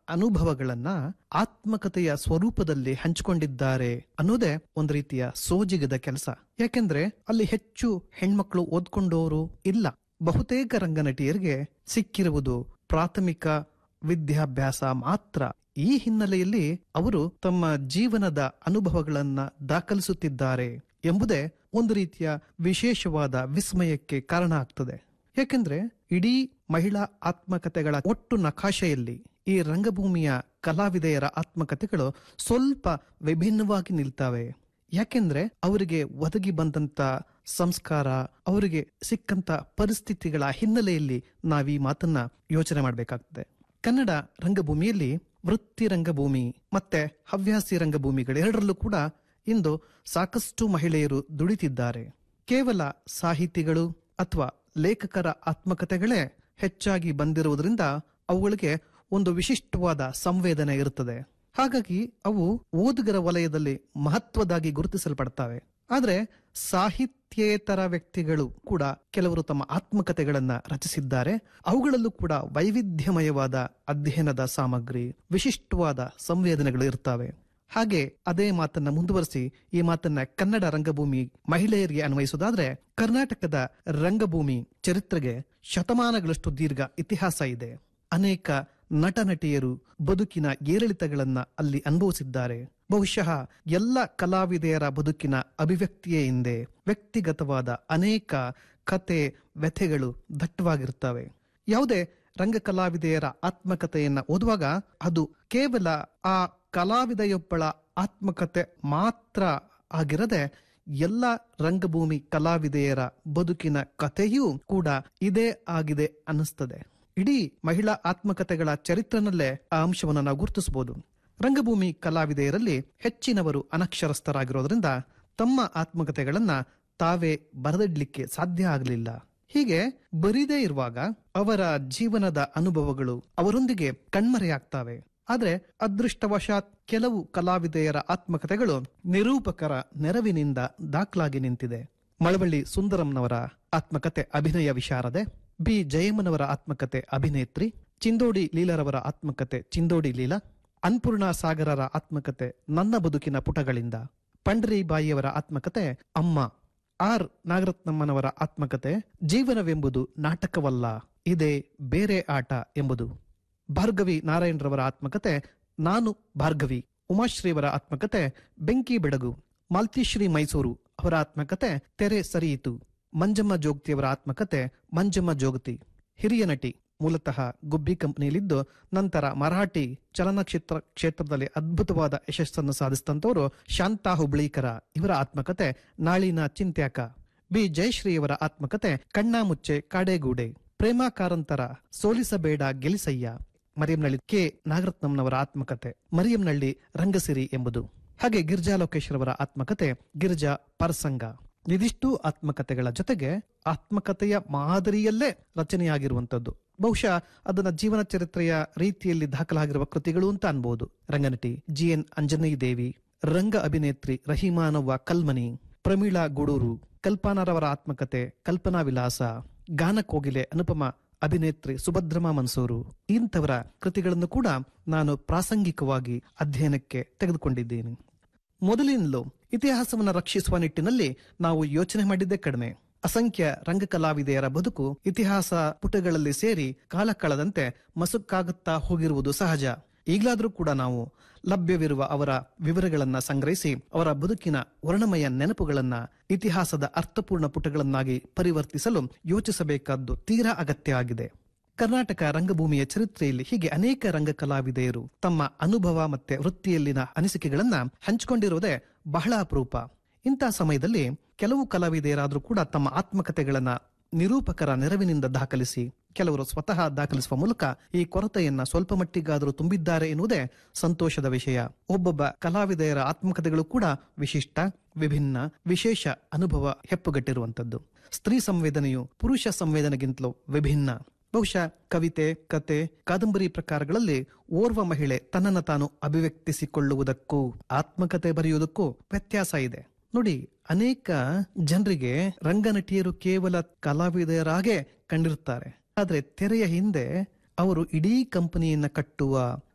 ಅನುಭವಗಳನ್ನ ಆತ್ಮಕಥೆಯ ಸ್ವರೂಪದಲ್ಲಿ ಹಂಚಿಕೊಂಡಿದ್ದಾರೆ ಅನ್ನೋದೇ ಒಂದು ರೀತಿಯ ಸೋಜಿಗದ ಕೆಲಸ. ಯಾಕೆಂದ್ರೆ ಅಲ್ಲಿ ಹೆಚ್ಚು ಹೆಣ್ಮಕ್ಳು ಓದ್ಕೊಂಡವರು ಇಲ್ಲ. ಬಹುತೇಕ ರಂಗನಟಿಯರಿಗೆ ಸಿಕ್ಕಿರುವುದು ಪ್ರಾಥಮಿಕ ವಿದ್ಯಾಭ್ಯಾಸ ಮಾತ್ರ. ಈ ಹಿನ್ನೆಲೆಯಲ್ಲಿ ಅವರು ತಮ್ಮ ಜೀವನದ ಅನುಭವಗಳನ್ನ ದಾಖಲಿಸುತ್ತಿದ್ದಾರೆ ಎಂಬುದೇ ಒಂದು ರೀತಿಯ ವಿಶೇಷವಾದ ವಿಸ್ಮಯಕ್ಕೆ ಕಾರಣ ಆಗ್ತದೆ. ಯಾಕೆಂದ್ರೆ ಇಡೀ ಮಹಿಳಾ ಆತ್ಮಕಥೆಗಳ ಒಟ್ಟು ನಕಾಶೆಯಲ್ಲಿ ಈ ರಂಗಭೂಮಿಯ ಕಲಾವಿದೆಯರ ಆತ್ಮಕಥೆಗಳು ಸ್ವಲ್ಪ ವಿಭಿನ್ನವಾಗಿ ನಿಲ್ತವೆ. ಯಾಕೆಂದ್ರೆ ಅವರಿಗೆ ಒದಗಿ ಬಂದಂತ ಸಂಸ್ಕಾರ, ಅವರಿಗೆ ಸಿಕ್ಕಂತ ಪರಿಸ್ಥಿತಿಗಳ ಹಿನ್ನೆಲೆಯಲ್ಲಿ ನಾವೀ ಮಾತನ್ನ ಯೋಚನೆ ಮಾಡಬೇಕಾಗ್ತದೆ. ಕನ್ನಡ ರಂಗಭೂಮಿಯಲ್ಲಿ ವೃತ್ತಿ ರಂಗಭೂಮಿ ಮತ್ತೆ ಹವ್ಯಾಸಿ ರಂಗಭೂಮಿಗಳೆರಡರಲ್ಲೂ ಕೂಡ ಇಂದು ಸಾಕಷ್ಟು ಮಹಿಳೆಯರು ದುಡಿತಿದ್ದಾರೆ. ಕೇವಲ ಸಾಹಿತಿಗಳು ಅಥವಾ ಲೇಖಕರ ಆತ್ಮಕಥೆಗಳೇ ಹೆಚ್ಚಾಗಿ ಬಂದಿರುವುದರಿಂದ ಅವುಗಳಿಗೆ ಒಂದು ವಿಶಿಷ್ಟವಾದ ಸಂವೇದನೆ ಇರುತ್ತದೆ. ಹಾಗಾಗಿ ಅವು ಓದುಗರ ವಲಯದಲ್ಲಿ ಮಹತ್ವದಾಗಿ ಗುರುತಿಸಲ್ಪಡ್ತವೆ. ಆದ್ರೆ ಸಾಹಿತ್ಯೇತರ ವ್ಯಕ್ತಿಗಳು ಕೂಡ ಕೆಲವರು ತಮ್ಮ ಆತ್ಮಕಥೆಗಳನ್ನ ರಚಿಸಿದ್ದಾರೆ. ಅವುಗಳಲ್ಲೂ ಕೂಡ ವೈವಿಧ್ಯಮಯವಾದ ಅಧ್ಯಯನದ ಸಾಮಗ್ರಿ, ವಿಶಿಷ್ಟವಾದ ಸಂವೇದನೆಗಳು ಇರ್ತವೆ. ಹಾಗೆ ಅದೇ ಮಾತನ್ನ ಮುಂದುವರಿಸಿ ಈ ಮಾತನ್ನ ಕನ್ನಡ ರಂಗಭೂಮಿ ಮಹಿಳೆಯರಿಗೆ ಅನ್ವಯಿಸುವುದಾದ್ರೆ, ಕರ್ನಾಟಕದ ರಂಗಭೂಮಿ ಚರಿತ್ರೆಗೆ ಶತಮಾನಗಳಷ್ಟು ದೀರ್ಘ ಇತಿಹಾಸ ಇದೆ. ಅನೇಕ ನಟ ನಟಿಯರು ಬದುಕಿನ ಏರಿಳಿತಗಳನ್ನ ಅಲ್ಲಿ ಅನುಭವಿಸಿದ್ದಾರೆ. ಬಹುಶಃ ಎಲ್ಲ ಕಲಾವಿದೆಯರ ಬದುಕಿನ ಅಭಿವ್ಯಕ್ತಿಯೇ ಹಿಂದೆ ವ್ಯಕ್ತಿಗತವಾದ ಅನೇಕ ಕತೆ ವ್ಯಥೆಗಳು ದಟ್ಟವಾಗಿರ್ತವೆ. ಯಾವುದೇ ರಂಗ ಕಲಾವಿದೆಯರ ಆತ್ಮಕಥೆಯನ್ನ ಓದುವಾಗ ಅದು ಕೇವಲ ಆ ಕಲಾವಿದೆಯೊಬ್ಬಳ ಆತ್ಮಕಥೆ ಮಾತ್ರ ಆಗಿರದೆ ಎಲ್ಲ ರಂಗಭೂಮಿ ಕಲಾವಿದೆಯರ ಬದುಕಿನ ಕಥೆಯೂ ಕೂಡ ಇದೇ ಆಗಿದೆ ಅನ್ನಿಸ್ತದೆ. ಇಡೀ ಮಹಿಳಾ ಆತ್ಮಕಥೆಗಳ ಚರಿತ್ರನಲ್ಲೇ ಆ ಅಂಶವನ್ನು ನಾವು ಗುರುತಿಸಬಹುದು. ರಂಗಭೂಮಿ ಕಲಾವಿದೆಯರಲ್ಲಿ ಹೆಚ್ಚಿನವರು ಅನಕ್ಷರಸ್ಥರಾಗಿರೋದ್ರಿಂದ ತಮ್ಮ ಆತ್ಮಕಥೆಗಳನ್ನ ತಾವೇ ಬರೆದಿಡ್ಲಿಕ್ಕೆ ಸಾಧ್ಯ ಆಗಲಿಲ್ಲ. ಹೀಗೆ ಬರೀದೇ ಇರುವಾಗ ಅವರ ಜೀವನದ ಅನುಭವಗಳು ಅವರೊಂದಿಗೆ ಕಣ್ಮರೆಯಾಗ್ತವೆ. ಆದ್ರೆ ಅದೃಷ್ಟವಶಾತ್ ಕೆಲವು ಕಲಾವಿದೆಯರ ಆತ್ಮಕಥೆಗಳು ನಿರೂಪಕರ ನೆರವಿನಿಂದ ದಾಖಲಾಗಿ ನಿಂತಿದೆ. ಮಳವಳ್ಳಿ ಸುಂದರಂನವರ ಆತ್ಮಕಥೆ ಅಭಿನಯ ವಿಶಾರದೆ, ಬಿ ಜಯಮ್ಮನವರ ಆತ್ಮಕಥೆ ಅಭಿನೇತ್ರಿ, ಚಿಂದೋಡಿ ಲೀಲರವರ ಆತ್ಮಕಥೆ ಚಿಂದೋಡಿ ಲೀಲಾ, ಅನ್ಪೂರ್ಣ ಸಾಗರರ ಆತ್ಮಕಥೆ ನನ್ನ ಬದುಕಿನ ಪುಟಗಳಿಂದ, ಪಂಡರೀಬಾಯಿಯವರ ಆತ್ಮಕಥೆ ಅಮ್ಮ, ಆರ್ ನಾಗರತ್ನಮ್ಮನವರ ಆತ್ಮಕಥೆ ಜೀವನವೆಂಬುದು ನಾಟಕವಲ್ಲ, ಇದೇ ಬೇರೆ ಆಟ ಎಂಬುದು, ಭಾರ್ಗವಿ ನಾರಾಯಣರವರ ಆತ್ಮಕಥೆ ನಾನು ಭಾರ್ಗವಿ, ಉಮಾಶ್ರೀಯವರ ಆತ್ಮಕಥೆ ಬೆಂಕಿ ಬೆಡಗು, ಮಾಲ್ತಿಶ್ರೀ ಮೈಸೂರು ಅವರ ಆತ್ಮಕಥೆ ತೆರೆ ಸರಿಯಿತು, ಮಂಜಮ್ಮ ಜೋಗತಿಯವರ ಆತ್ಮಕಥೆ ಮಂಜಮ್ಮ ಜೋಗತಿ. ಹಿರಿಯ ನಟಿ, ಮೂಲತಃ ಗುಬ್ಬಿ ಕಂಪನಿಯಲ್ಲಿದ್ದು ನಂತರ ಮರಾಠಿ ಚಲನಚಿತ್ರ ಕ್ಷೇತ್ರದಲ್ಲಿ ಅದ್ಭುತವಾದ ಯಶಸ್ಸನ್ನು ಸಾಧಿಸಿದಂತವರು ಶಾಂತಾ ಹುಬ್ಳೀಕರ ಇವರ ಆತ್ಮಕಥೆ ನಾಳಿನ ಚಿಂತ್ಯಾಕ. ಬಿ ಜಯಶ್ರೀಯವರ ಆತ್ಮಕಥೆ ಕಣ್ಣಾ ಮುಚ್ಚೆ ಕಾಡೇಗೂಡೆ, ಪ್ರೇಮಾ ಕಾರಂತರ ಸೋಲಿಸಬೇಡ ಗೆಲಿಸಯ್ಯ, ಮರಿಯಂನಳ್ಳಿ ಕೆ ನಾಗರತ್ನಂನವರ ಆತ್ಮಕಥೆ ಮರಿಯಂನಳ್ಳಿ ರಂಗಸಿರಿ ಎಂಬುದು. ಹಾಗೆ ಗಿರ್ಜಾ ಲೋಕೇಶ್ವರವರ ಆತ್ಮಕಥೆ ಗಿರ್ಜಾ ಪರಸಂಗ. ಇದಿಷ್ಟು ಆತ್ಮಕಥೆಗಳ ಜೊತೆಗೆ ಆತ್ಮಕಥೆಯ ಮಾದರಿಯಲ್ಲೇ ರಚನೆಯಾಗಿರುವಂತದ್ದು. ಬಹುಶಃ ಅದನ್ನ ಜೀವನ ಚರಿತ್ರೆಯ ರೀತಿಯಲ್ಲಿ ದಾಖಲಾಗಿರುವ ಕೃತಿಗಳು ಅಂತ ಅನ್ಬಹುದು. ರಂಗನಟಿ GN ಅಂಜನೇಯ ದೇವಿ, ರಂಗ ಅಭಿನೇತ್ರಿ ರಹಿಮಾನವ್ವ ಕಲ್ಮನಿ, ಪ್ರಮೀಳಾ ಗೂಡೂರು, ಕಲ್ಪನಾರವರ ಆತ್ಮಕಥೆ ಕಲ್ಪನಾ ವಿಲಾಸ, ಗಾನ ಕೋಗಿಲೆ ಅನುಪಮ ಅಭಿನೇತ್ರಿ ಸುಭದ್ರಮಾ ಮನ್ಸೂರು, ಇಂಥವರ ಕೃತಿಗಳನ್ನು ಕೂಡ ನಾನು ಪ್ರಾಸಂಗಿಕವಾಗಿ ಅಧ್ಯಯನಕ್ಕೆ ತೆಗೆದುಕೊಂಡಿದ್ದೇನೆ. ಮೊದಲಿನಲ್ಲೂ ಇತಿಹಾಸವನ್ನು ರಕ್ಷಿಸುವ ನಿಟ್ಟಿನಲ್ಲಿ ನಾವು ಯೋಚನೆ ಮಾಡಿದ್ದೇ ಕಡಿಮೆ. ಅಸಂಖ್ಯ ರಂಗ ಕಲಾವಿದೆಯರ ಬದುಕು ಇತಿಹಾಸ ಪುಟಗಳಲ್ಲಿ ಸೇರಿ ಕಾಲ ಕಳೆದಂತೆ ಮಸುಕಾಗುತ್ತಾ ಹೋಗಿರುವುದು ಸಹಜ. ಈಗಲಾದ್ರೂ ಕೂಡ ನಾವು ಲಭ್ಯವಿರುವ ಅವರ ವಿವರಗಳನ್ನ ಸಂಗ್ರಹಿಸಿ ಅವರ ಬದುಕಿನ ವರ್ಣಮಯ ನೆನಪುಗಳನ್ನ ಇತಿಹಾಸದ ಅರ್ಥಪೂರ್ಣ ಪುಟಗಳನ್ನಾಗಿ ಪರಿವರ್ತಿಸಲು ಯೋಚಿಸಬೇಕಾದ್ದು ತೀರಾ ಅಗತ್ಯ ಆಗಿದೆ. ಕರ್ನಾಟಕ ರಂಗಭೂಮಿಯ ಚರಿತ್ರೆಯಲ್ಲಿ ಹೀಗೆ ಅನೇಕ ರಂಗ ಕಲಾವಿದೆಯರು ತಮ್ಮ ಅನುಭವ ಮತ್ತೆ ವೃತ್ತಿಯಲ್ಲಿನ ಅನಿಸಿಕೆಗಳನ್ನ ಹಂಚಿಕೊಂಡಿರುವುದೇ ಬಹಳ ಅಪರೂಪ. ಇಂತಹ ಸಮಯದಲ್ಲಿ ಕೆಲವು ಕಲಾವಿದೆಯರಾದ್ರೂ ಕೂಡ ತಮ್ಮ ಆತ್ಮಕಥೆಗಳನ್ನ ನಿರೂಪಕರ ನೆರವಿನಿಂದ ದಾಖಲಿಸಿ, ಕೆಲವರು ಸ್ವತಃ ದಾಖಲಿಸುವ ಮೂಲಕ ಈ ಕೊರತೆಯನ್ನ ಸ್ವಲ್ಪ ಮಟ್ಟಿಗಾದರೂ ತುಂಬಿದ್ದಾರೆ ಎನ್ನುವುದೇ ಸಂತೋಷದ ವಿಷಯ. ಒಬ್ಬೊಬ್ಬ ಕಲಾವಿದೆಯರ ಆತ್ಮಕಥೆಗಳು ಕೂಡ ವಿಶಿಷ್ಟ, ವಿಭಿನ್ನ, ವಿಶೇಷ ಅನುಭವ ಹೆಪ್ಪುಗಟ್ಟಿರುವಂತದ್ದು. ಸ್ತ್ರೀ ಸಂವೇದನೆಯು ಪುರುಷ ಸಂವೇದನೆಗಿಂತಲೂ ವಿಭಿನ್ನ. ಬಹುಶಃ ಕವಿತೆ, ಕತೆ, ಕಾದಂಬರಿ ಪ್ರಕಾರಗಳಲ್ಲಿ ಓರ್ವ ಮಹಿಳೆ ತನ್ನನ್ನು ತಾನು ಅಭಿವ್ಯಕ್ತಿಸಿಕೊಳ್ಳುವುದಕ್ಕೂ ಆತ್ಮಕಥೆ ಬರೆಯುವುದಕ್ಕೂ ವ್ಯತ್ಯಾಸ ಇದೆ. ನೋಡಿ, ಅನೇಕ ಜನರಿಗೆ ರಂಗನಟಿಯರು ಕೇವಲ ಕಲಾವಿದರಾಗೇ ಕಂಡಿರುತ್ತಾರೆ. ಆದ್ರೆ ತೆರೆಯ ಹಿಂದೆ ಅವರು ಇಡೀ ಕಂಪನಿಯನ್ನ ಕಟ್ಟುವ